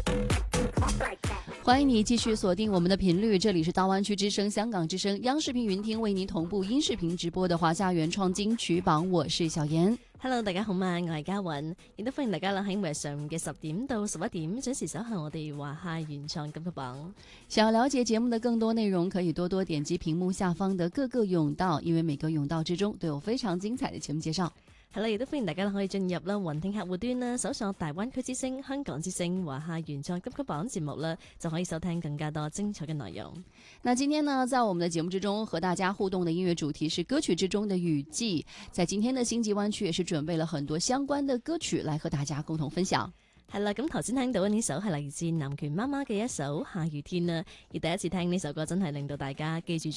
欢迎你继续锁定我们的频率，这里是大灣區之聲、香港之聲、央視頻雲聽為您同步音視頻直播的華夏原創金曲榜，我是小妍。 Hello， 大家好嘛，我係嘉韻，亦都歡迎大家喺每日上午嘅10點到11點準時守候我哋華夏原創金曲榜。 想要了解節目的更多內容，可以多多點擊屏幕下方的各個甬道，因為每個甬道之中都有非常精彩的節目介紹。 係啦，亦都歡迎大家可以進入啦雲聽客戶端啦，搜索大灣區之聲、香港之聲、華夏原創金曲榜節目啦，就可以收聽更加多精彩嘅內容。 那今天呢，在我們的節目之中和大家互動的音樂主題是歌曲之中的雨季，在今天的星際灣區也是準備了很多相關的歌曲來和大家共同分享。 係啦，咁頭先聽到嘅呢首係嚟自南拳媽媽嘅一首《下雨天》啦，而第一次聽呢首歌真係令到大家記住